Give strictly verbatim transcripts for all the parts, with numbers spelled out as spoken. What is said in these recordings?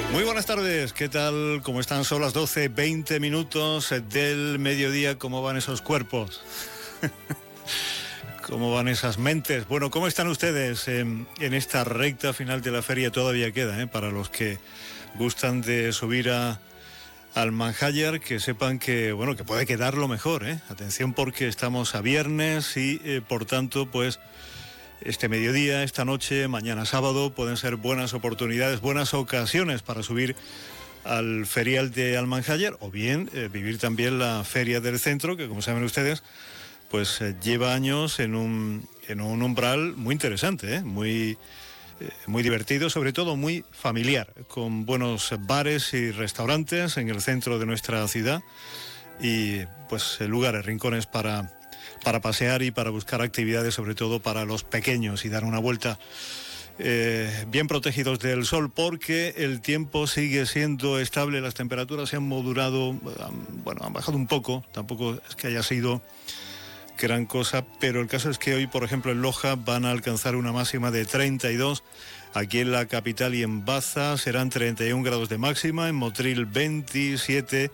Muy buenas tardes, ¿qué tal? ¿Cómo están? Son las doce, veinte minutos del mediodía. ¿Cómo van esos cuerpos? ¿Cómo van esas mentes? Bueno, ¿cómo están ustedes en, en esta recta final de la feria? Todavía queda, ¿eh? Para los que gustan de subir a, al Manjayar, que sepan que, bueno, que puede quedar lo mejor, ¿eh? Atención, porque estamos a viernes y, eh, por tanto, pues... este mediodía, esta noche, mañana sábado, pueden ser buenas oportunidades, buenas ocasiones para subir al ferial de Almanjayar, o bien eh, vivir también la feria del centro, que como saben ustedes, pues eh, lleva años en un, en un umbral muy interesante, ¿eh? muy, eh, muy divertido, sobre todo muy familiar, con buenos bares y restaurantes en el centro de nuestra ciudad y pues lugares, rincones para... para pasear y para buscar actividades, sobre todo para los pequeños, y dar una vuelta eh, bien protegidos del sol, porque el tiempo sigue siendo estable, las temperaturas se han modulado, han, bueno, han bajado un poco, tampoco es que haya sido gran cosa, pero el caso es que hoy, por ejemplo, en Loja van a alcanzar una máxima de treinta y dos, aquí en la capital y en Baza serán treinta y un grados de máxima, en Motril veintisiete.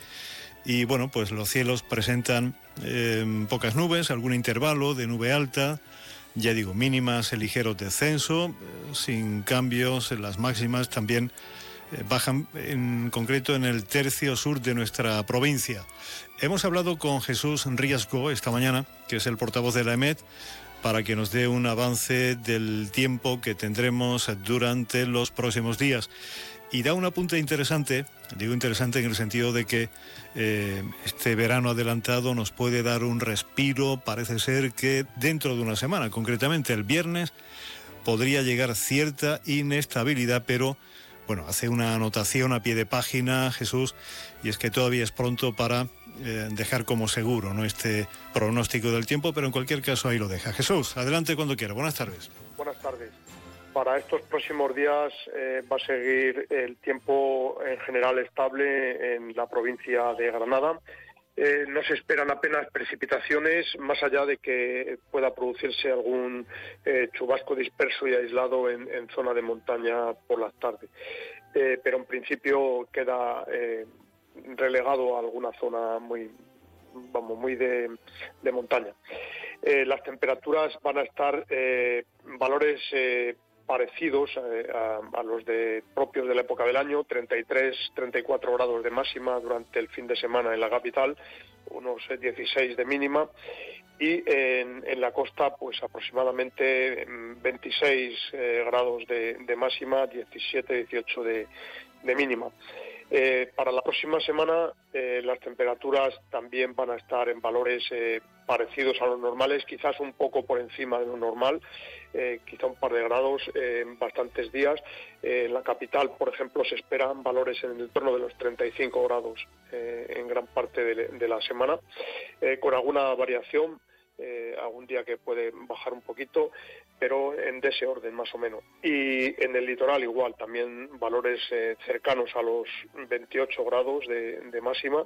Y bueno, pues los cielos presentan eh, pocas nubes, algún intervalo de nube alta, ya digo, mínimas en ligero descenso, eh, sin cambios en las máximas, también eh, bajan en concreto en el tercio sur de nuestra provincia. Hemos hablado con Jesús Riasco esta mañana, que es el portavoz de la EMET, para que nos dé un avance del tiempo que tendremos durante los próximos días. Y da un apunte interesante, digo interesante en el sentido de que eh, este verano adelantado nos puede dar un respiro. Parece ser que dentro de una semana, concretamente el viernes, podría llegar cierta inestabilidad, pero bueno, hace una anotación a pie de página, Jesús, y es que todavía es pronto para eh, dejar como seguro, ¿no?, este pronóstico del tiempo, pero en cualquier caso ahí lo deja. Jesús, adelante cuando quiera. Buenas tardes. Buenas tardes. Para estos próximos días eh, va a seguir el tiempo en general estable en la provincia de Granada. Eh, no se esperan apenas precipitaciones, más allá de que pueda producirse algún eh, chubasco disperso y aislado en, en zona de montaña por las tardes. Eh, pero en principio queda eh, relegado a alguna zona muy, vamos, muy de, de montaña. Eh, las temperaturas van a estar eh, valores eh, parecidos eh, a, a los de propios de la época del año, treinta y tres, treinta y cuatro grados de máxima durante el fin de semana en la capital, unos dieciséis de mínima, y en, en la costa pues aproximadamente veintiséis eh, grados de, de máxima, diecisiete, dieciocho de, de mínima. Eh, para la próxima semana eh, las temperaturas también van a estar en valores eh, parecidos a los normales, quizás un poco por encima de lo normal, eh, quizá un par de grados eh, en bastantes días. Eh, en la capital, por ejemplo, se esperan valores en el entorno de los treinta y cinco grados eh, en gran parte de, de la semana, eh, con alguna variación. Eh, algún día que puede bajar un poquito, pero en de ese orden más o menos. Y en el litoral igual, también valores eh, cercanos a los veintiocho grados de, de máxima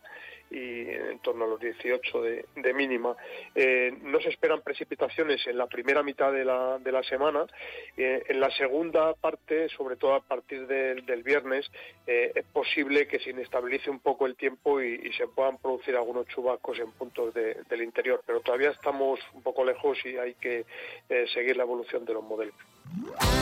y en torno a los dieciocho de, de mínima. Eh, no se esperan precipitaciones en la primera mitad de la, de la semana. Eh, en la segunda parte, sobre todo a partir del, del viernes, eh, es posible que se inestabilice un poco el tiempo y, y se puedan producir algunos chubascos en puntos de, del interior, pero todavía estamos un poco lejos y hay que eh, seguir la evolución de los modelos.